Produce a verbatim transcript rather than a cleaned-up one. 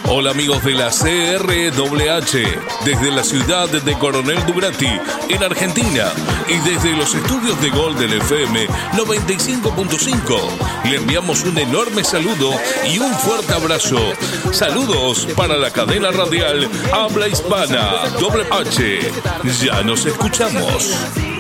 Hola amigos de la C R W H, desde la ciudad de Coronel Dubrati, en Argentina, y desde los estudios de Golden F M noventa y cinco punto cinco, le enviamos un enorme saludo y un fuerte abrazo. Saludos para la cadena radial Habla Hispana W H. Ya nos escuchamos.